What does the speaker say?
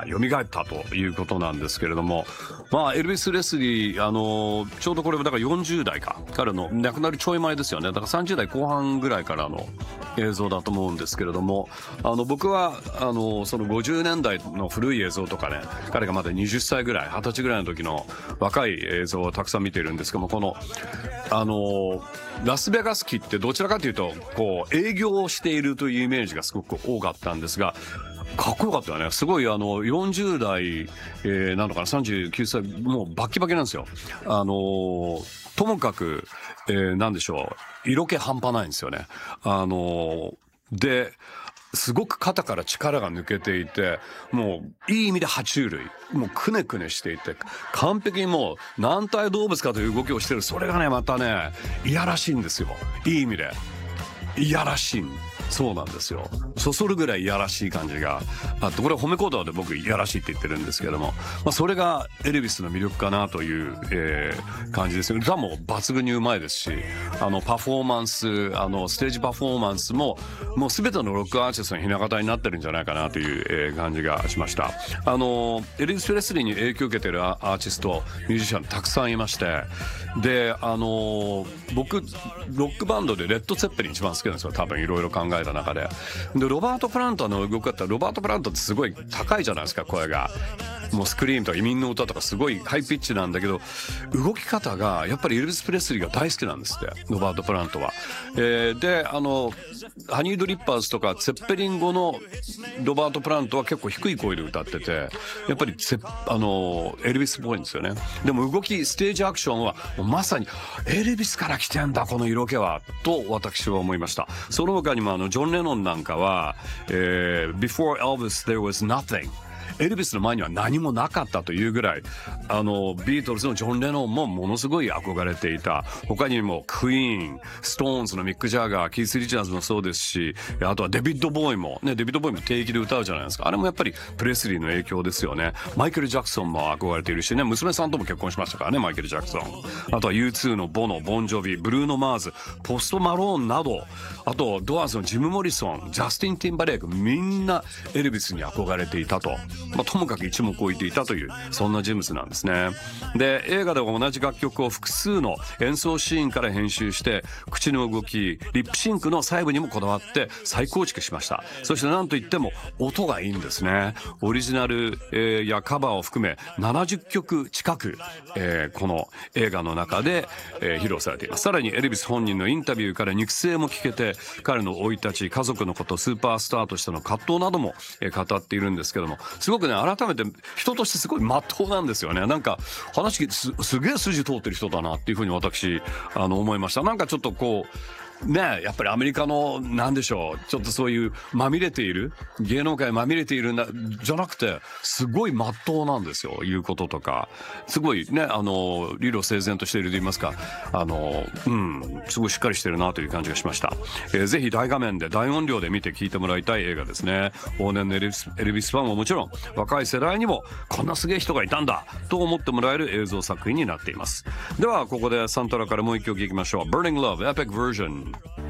蘇ったということなんですけれども、エルビス・レスリー、ちょうどこれだから40代か、彼の亡くなるちょい前ですよね。だから30代後半ぐらいからの映像だと思うんですけれども、僕はその50年代の古い映像とかね、彼がまだ20歳ぐらい、20歳ぐらいの時の若い映像をたくさん見ているんですけども、このラスベガス期ってどちらかというとこう営業をしているというイメージがすごく多かったんですが、かっこよかったよね。すごい40代、なのかな、39歳、もうバッキバキなんですよ。ともかく、なんでしょう、色気半端ないんですよね。ですごく肩から力が抜けていて、もういい意味で爬虫類、もうくねくねしていて、完璧にもう軟体動物かという動きをしてる。それがねまたねいやらしいんですよ。いい意味でいやらしい。そうなんですよ。そそるぐらいいやらしい感じがあって、これは褒め言葉で僕いやらしいって言ってるんですけども、それがエルビスの魅力かなという、感じですよ。歌も抜群にうまいですし、パフォーマンス、ステージパフォーマンスももう全てのロックアーティストのひな形になってるんじゃないかなという、感じがしました。エルビス・プレスリーに影響を受けてるアーティストミュージシャンたくさんいまして、で僕ロックバンドでレッド・ツェッペリン一番好きなんですよ。多分いろいろ考えた中でロバート・プラントの動き方、ロバート・プラントってすごい高いじゃないですか、声が。もうスクリームとか移民の歌とかすごいハイピッチなんだけど、動き方がやっぱりエルビス・プレスリーが大好きなんですって、ロバート・プラントは。でハニー・ドリッパーズとかツェッペリン後のロバート・プラントは結構低い声で歌ってて、やっぱりエルビスっぽいんですよね。でも動き、ステージアクションはもうまさにエルビスから来てんだこの色気はと私は思いました。その他にもジョン・レノンなんかは、Before Elvis there was nothing、エルビスの前には何もなかったというぐらい、ビートルズのジョン・レノンもものすごい憧れていた。他にもクイーン、ストーンズのミック・ジャガー、キース・リチャーズもそうですし、あとはデビッド・ボーイもね、デビッド・ボーイも定期で歌うじゃないですか。あれもやっぱりプレスリーの影響ですよね。マイケル・ジャクソンも憧れているしね、娘さんとも結婚しましたからね、マイケル・ジャクソン。あとは U2 のボノ、ボンジョビ、ブルーノ・マーズ、ポスト・マローンなど、あとドアーズのジム・モリソン、ジャスティン・ティンバレーク、みんなエルビスに憧れていたと。ともかく一目置いていたというそんな人物なんですね。で、映画では同じ楽曲を複数の演奏シーンから編集して、口の動き、リップシンクの細部にもこだわって再構築しました。そして何といっても音がいいんですね。オリジナル、やカバーを含め70曲近く、この映画の中で、披露されています。さらにエルビス本人のインタビューから肉声も聞けて、彼の生い立ち、家族のこと、スーパースターとしての葛藤なども、語っているんですけども、すごくね、改めて人としてすごい真っ当なんですよね。なんか話すげえ筋通ってる人だなっていうふうに私思いました。なんかちょっとこうね、やっぱりアメリカのなんでしょう、ちょっとそういうまみれている芸能界まみれているじゃなくて、すごい真っ当なんですよ。言うこととかすごいね、理路整然としていると言いますか、すごいしっかりしてるなという感じがしました。ぜひ大画面で大音量で見て聞いてもらいたい映画ですね。往年のエルビスファンはもちろん、若い世代にもこんなすげえ人がいたんだと思ってもらえる映像作品になっています。ではここでサントラからもう一曲いきましょう。 Burning Love Epic Version。